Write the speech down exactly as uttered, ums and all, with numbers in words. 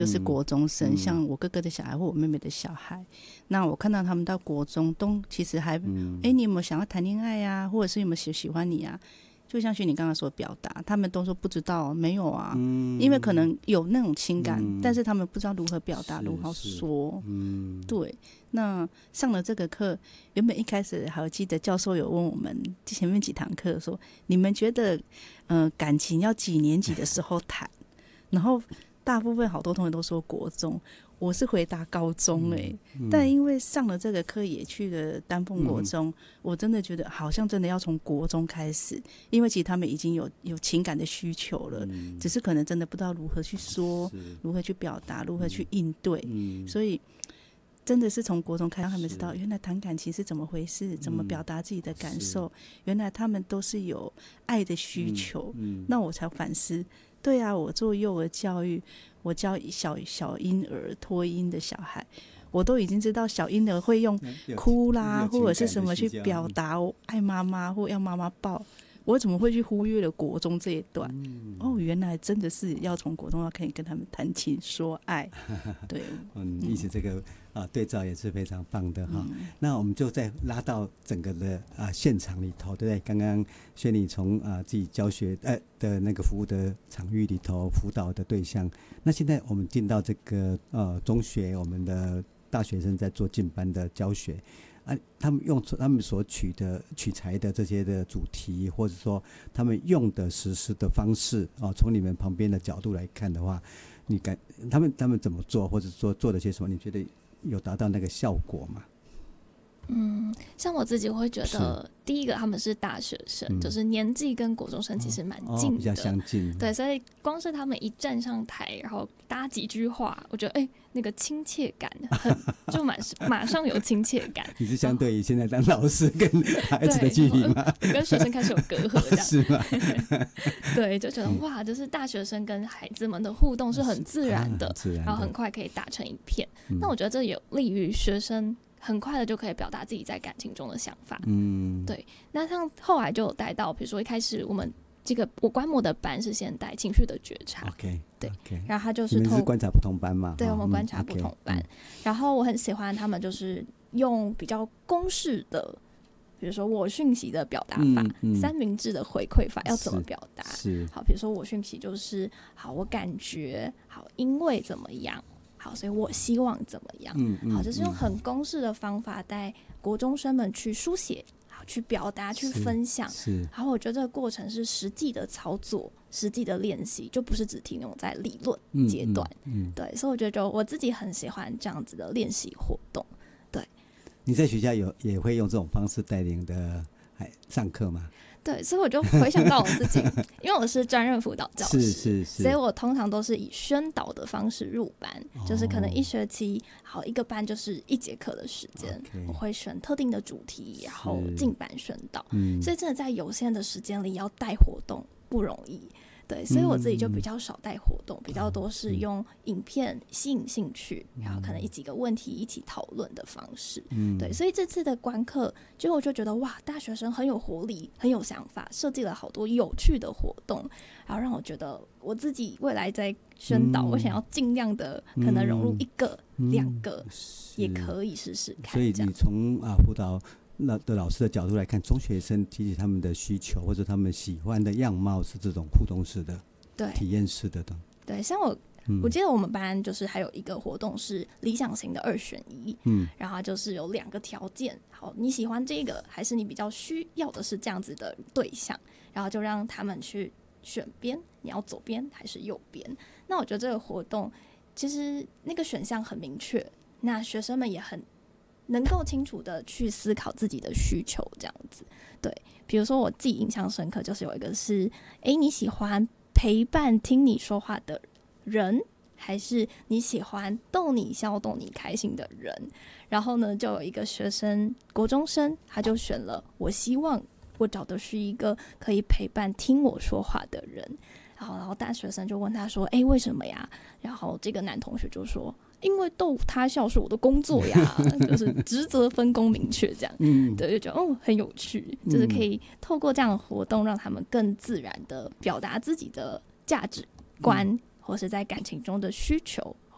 就是国中生、嗯、像我哥哥的小孩或我妹妹的小孩，那我看到他们到国中都其实还哎、嗯欸，你有没有想要谈恋爱啊，或者是有没有喜喜欢你啊，就像是你刚刚说表达，他们都说不知道，没有啊、嗯、因为可能有那种情感、嗯、但是他们不知道如何表达，如何说、嗯、对。那上了这个课，原本一开始还记得教授有问我们前面几堂课说，你们觉得呃感情要几年级的时候谈，然后大部分好多同学都说国中，我是回答高中哎、欸嗯嗯，但因为上了这个课也去了丹凤国中、嗯，我真的觉得好像真的要从国中开始，因为其实他们已经有有情感的需求了、嗯，只是可能真的不知道如何去说，如何去表达，如何去应对，嗯、所以真的是从国中开始让他们知道，原来谈感情是怎么回事，怎么表达自己的感受，原来他们都是有爱的需求，嗯嗯、那我才反思。对啊，我做幼儿教育，我教小小婴儿托婴的小孩，我都已经知道小婴儿会用哭啦或者是什么去表达我爱妈妈或要妈妈抱，我怎么会去忽略了国中这一段、嗯、哦，原来真的是要从国中要可以跟他们谈情说爱对嗯，意思这个啊对照也是非常棒的哈、嗯。那我们就再拉到整个的啊现场里头，对不对？刚刚轩妮从啊自己教学呃的那个服务的场域里头辅导的对象，那现在我们进到这个呃中学，我们的大学生在做进班的教学啊，他们用他们所取的取材的这些的主题，或者说他们用的实施的方式啊，从你们旁边的角度来看的话，你感他们他们怎么做，或者说做了些什么？你觉得有达到那个效果吗？ 嗯，像我自己会觉得，第一个他们是大学生，嗯、就是年纪跟国中生其实蛮近的、哦，比较相近。 对，所以光是他们一站上台，然后搭几句话，我觉得哎、欸，那个亲切感很，就马马上有亲切感。 你是相对于现在当老师跟孩子的距离吗？ 跟学生开始有隔阂，这样是吗？ 对，就觉得、嗯、哇，就是大学生跟孩子们的互动是很自然的， 啊、自然的然后很快可以打成一片。嗯、那我觉得这有利于学生很快的就可以表达自己在感情中的想法。嗯，对。那像后来就有带到，比如说一开始我们这个我观摩的班是先带情绪的觉察 ，OK， 对 ，OK。 然后他就是你们是观察不同班嘛？ 对，我们观察不同班。嗯 okay, 然后我很喜欢他们就是用比较公式的，比如说我讯息的表达法，嗯嗯、三明治的回馈法要怎么表达？ 是。 好，比如说我讯息就是好，我感觉好，因为怎么样。好，所以我希望怎么样？嗯嗯、好，就是用很公式的方法带国中生们去书写，好，去表达，去分享。 是。 然后我觉得这个过程是实际的操作，实际的练习，就不是只停留在理论阶段。嗯嗯嗯、对，所以我觉得就我自己很喜欢这样子的练习活动。对。 你在学校有也会用这种方式带领的上课吗？ 对，所以我就回想到我自己，因为我是专任辅导教师， 是是是， 所以我通常都是以宣导的方式入班，哦、就是可能一学期好一个班就是一节课的时间， okay, 我会选特定的主题，然后进班宣导，嗯、所以真的在有限的时间里要带活动不容易。对，所以我自己就比较少带活动，嗯、比较多是用影片吸引兴趣，嗯、然后可能一几个问题一起讨论的方式。嗯、对，所以这次的观课，结果我就觉得哇，大学生很有活力，很有想法，设计了好多有趣的活动，然后让我觉得我自己未来在宣导，嗯、我想要尽量的可能融入一个、嗯、两个，也可以试试看。 所以你从啊辅导那的老师的角度来看，中学生提起他们的需求或者他们喜欢的样貌是这种互动式的、对体验式的。 对，像我、嗯、我记得我们班就是还有一个活动是理想型的二选一，嗯，然后就是有两个条件，好，你喜欢这个还是你比较需要的是这样子的对象，然后就让他们去选边，你要左边还是右边。那我觉得这个活动其实那个选项很明确，那学生们也很能够清楚的去思考自己的需求，这样子。对，比如说我自己印象深刻，就是有一个是，哎，你喜欢陪伴听你说话的人，还是你喜欢逗你笑、逗你开心的人？然后呢，就有一个学生，国中生，他就选了，我希望我找的是一个可以陪伴听我说话的人。然后，然后大学生就问他说，哎，为什么呀？然后这个男同学就说，因为逗他笑是我的工作呀，就是职责分工明确这样。嗯，对，就觉得哦很有趣，就是可以透过这样的活动，让他们更自然的表达自己的价值观，嗯、或是在感情中的需求，